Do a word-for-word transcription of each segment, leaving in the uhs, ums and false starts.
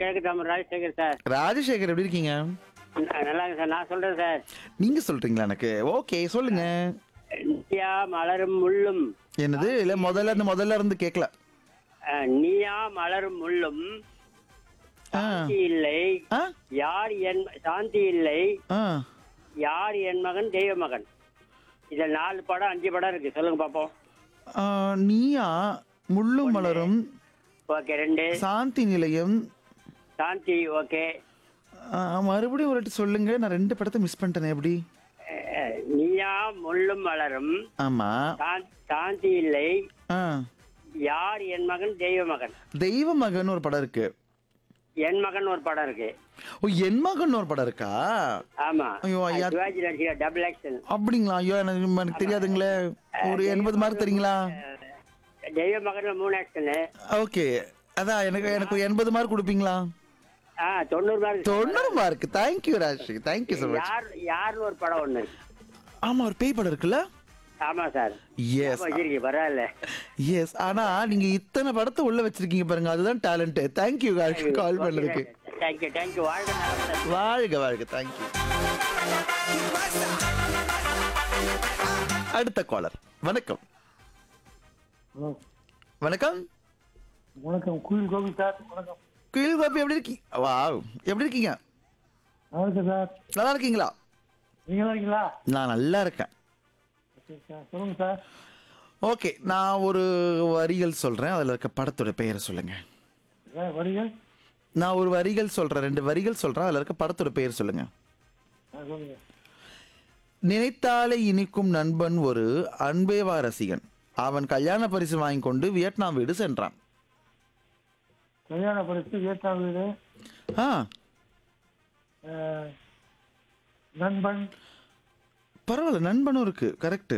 கிழக்கு தாமரை ராஜசேகர் சார். ராஜசேகர் எப்படி இருக்கீங்க? ந- நல்லா இருக்கு சார். நான் சொல்றேன் சார். நீங்க சொல்றீங்களா எனக்கு? ஓகே சொல்லுங்க. நீயா மலரும் முள்ளும். என்னது? இல்ல முதல்ல இருந்து முதல்ல இருந்து கேட்கல. அஹ், நீயா மலரும் முள்ளும் ஆ. சாந்தி இல்லை. ஆ? யார் என் சாந்தி இல்லை. ஆ. யார் என் மகன் தெய்வ மகன். இதுல நாலு படம் அஞ்சு படம் இருக்கு. சொல்லுங்க பாப்போம். ஆ, நீயா முள்ளும் மலரும் ஓகே ரெண்டு. சாந்தி நிலையம். சாந்தி ஓகே. ஆ, மறுபடியும் ஒரு வாட்டி சொல்லுங்க. நான் ரெண்டு படத்தை மிஸ் பண்ணிட்டேனே எப்படி? அஹ், நீயா முள்ளும் மலரும் ஆமா. சாந்தி- சாந்தி இல்லை. ஆ. யார் என் மகன் தெய்வ மகன். தெய்வ மகன் ஒரு படம் இருக்கு. என் மகன் ஒரு படம் இருக்கு. ஓ, என் மகன் ஒரு படம் இருக்கா? ஆமா. ஐயோ, ஐயா. சிவாஜி நடிக்கிற டபுள் ஆக்ஷன். அப்படிங்களா? ஐயோ, எனக்கு எனக்கு தெரியாதுங்களே. ஒரு எண்பது மார்க் தரீங்களா? தெய்வ மகன்ல மூணு ஆக்ஷனு. ஓகே, அதான் எனக்கு எனக்கு எண்பது மார்க் கொடுப்பீங்களா? ஆ தொண்ணூறு மார்க். தொண்ணூறு mark. Thank you Rajshri, thank you so much. யார் யாருன்னு ஒரு படம் ஒண்ணு இருக்கு. ஆமா, ஒரு பேய் படம் இருக்குல்ல? ஆமா சார். எஸ் வச்சிருக்கீங்க பரவாயில்ல. எஸ். ஆனா நீங்க இத்தனை படத்தை உள்ள வச்சிருக்கீங்க பாருங்க, அதுதான் டேலண்ட். தேங்க்யூ கால் பண்ணதுக்கு. Thank you thank you. வாழ்க நலமுடன். வாழ்க வாழ்க. தேங்க்யூ. அடுத்த காலர். வணக்கம். ஹலோ வணக்கம். வணக்கம். குயில் கோபி சார். வணக்கம். குயில் கோபி எப்படி இருக்கீங்க? வாவ், எப்படி இருக்கீங்க? நல்லா இருக்கேன் சார். நல்லா இருக்கீங்களா? நீங்க நல்லா இருக்கீங்களா? நான் நல்லா இருக்கேன். ஓகே சார், சொல்லுங்க சார். ஓகே, நான் ஒரு வரிகள் சொல்றேன், அதுல இருக்க படத்தோட பெயரை சொல்லுங்க. சார் வரீங்க? நான் ஒரு வரிகள் சொல்றேன், ரெண்டு வரிகள் சொல்றேன், அதுல இருக்க படத்தோட பெயர் சொல்லுங்க. ஆ, சொல்லுங்க. நினைத்தாலே இனிக்கும் நண்பன் ஒரு அன்பேவா ரசிகன், அவன் கல்யாண பரிசு வாங்கி கொண்டு வியட்நாம் வீடு சென்றான். கல்யாண பரிசு வியட்நாம் வீடு. ஆ, அஹ், நண்பன். பரவாயில்ல, நண்பனும் இருக்கு. கரெக்ட்.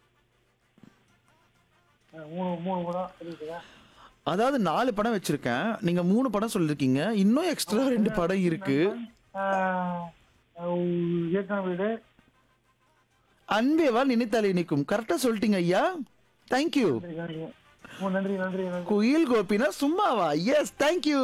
அஹ், மூணு மூணு படம் இருக்குதா? அதாவது நாலு படம் வச்சிருக்கேன், நீங்க மூணு படம் சொல்லிருக்கீங்க, இன்னும் எக்ஸ்ட்ரா ரெண்டு படம் இருக்கு. அஹ், அஹ், வியட்நாம் வீடு. அன்பேவா நினைத்தாலே இனிக்கும். கரெக்டா சொல்லிட்டீங்க ஐயா. தேங்க்யூ. நன்றி நன்றி. ஓ, நன்றி நன்றி நன்றி. குயில் கோபினா சும்மாவா? S, thank you.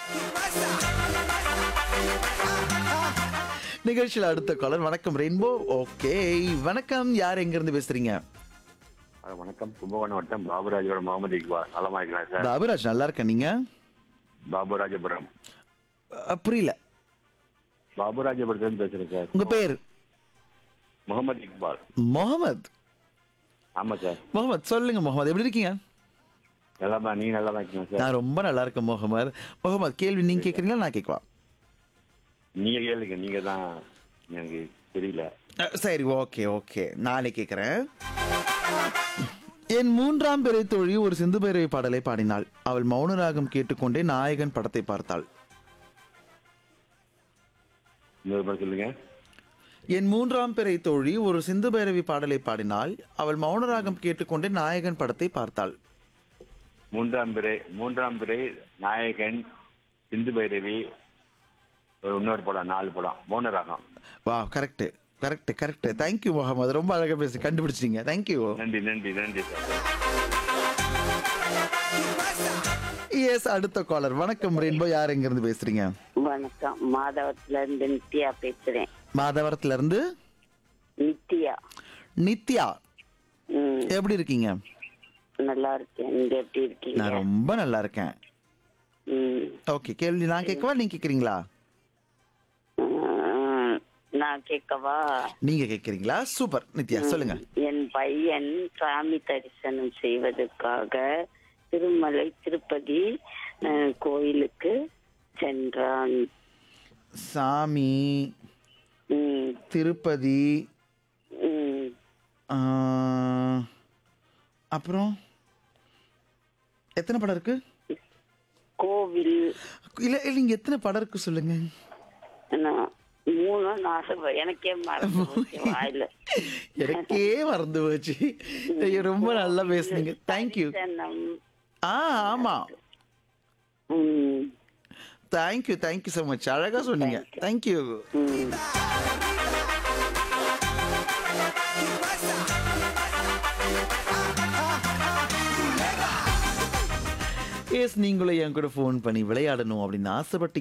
நிகழ்ச்சியில் அடுத்த காலர். வணக்கம் ரெயின்போ. ஓகே, வணக்கம். யார் எங்க இருந்து பேசுறீங்க? ஆ, வணக்கம். கும்பகோணம் வட்டம் பாபுராஜோட முகமது இக்பால். நலமா இருக்கலாம் சார்? பாபுராஜ் நல்லா இருக்கேன். நீங்க? பாபுராஜபுரம். அ, புரியல. பாபுராஜபுரத்துல பேசுறேன் சார். உங்க பேர்? முகமது இக்பால். முகமது. ஆமா சார். முகமது சொல்லுங்க. முகமது எப்படி இருக்கீங்க? நல்லாமா, நீங்க நல்லா இருக்கீங்க சார்? நான் ரொம்ப நல்லா இருக்கேன் முகமது. முகமது, கேள்வி நீங்க கேக்குறீங்களா நான் கேட்கவா? நீங்க கேளுங்க, நீங்க தான் எனக்கு தெரியல. அ, சரி, ஓகே ஓகே, நானே கேட்கிறேன். என் மூன்றாம் பிறை தோழி ஒரு சிந்து பைரவி பாடலை பாடினாள். அவள் மௌன ராகம் கேட்டுக்கொண்டே நாயகன் படத்தை பார்த்தாள். இன்னொரு முறை சொல்லுங்க. என் மூன்றாம் பிறை தோழி ஒரு சிந்து பைரவி பாடலை பாடினாள். அவள் மௌன ராகம் கேட்டுக்கொண்டே நாயகன் படத்தை பார்த்தாள். மூன்றாம் பிறை மூன்றாம் பிறை நாயகன், சிந்து பைரவி, ஒரு இன்னொரு படம், நாலு படம், மௌன ராகம். வா, correct correct correct. Thank you Mohammed, ரொம்ப அழகா பேசி கண்டுபிடிச்சிட்டீங்க. தேங்க்யூ. நன்றி நன்றி நன்றி சார். எஸ், அடுத்த காலர். வணக்கம் ரெயின்போ. யார் எங்க இருந்து பேசுறீங்க? வணக்கம். மாதவத்துல இருந்து நித்யா பேசுறேன். மாதவரத்துல இருந்து நித்யா. நித்யா. ம், எப்படி இருக்கீங்க? நல்லா இருக்கேன். நீங்க எப்படி இருக்கீங்க? நான் ரொம்ப நல்லா இருக்கேன். ம், ஓகே, கேள்வி நான் கேட்கவா நீங்க கேக்குறீங்களா? ம், நான் கேட்கவா? நீங்க கேக்குறீங்களா? சூப்பர். நித்யா சொல்லுங்க. என் பையன் சாமி தரிசனம் செய்வதற்காக திருமலை திருப்பதி அஹ், கோயிலுக்கு சென்றான். சாமி, ம், திருப்பதி, ம், ஆ, அப்புறம் எத்தனை படம் இருக்கு? கோவில். இல்ல இல்ல, நீங்க எத்தனை படம் இருக்கு சொல்லுங்க. நான் மூணு நாலு ப- எனக்கே மறந்து போச்சு வாயில. எனக்கே மறந்து போச்சு. ஐயோ, ரொம்ப நல்லா பேசுனீங்க. தேங்க்யூ. தரிசனம். ஆ, ஆமா, ம், தேங்க்யூ தேங்க்யூ ஸோ மச். அழகா சொன்னீங்க. தேங்க்யூ. ம். எஸ், நீங்களும் என் கூட ஃபோன் பண்ணி விளையாடணும் அப்படின்னு ஆசைப்பட்டீங்க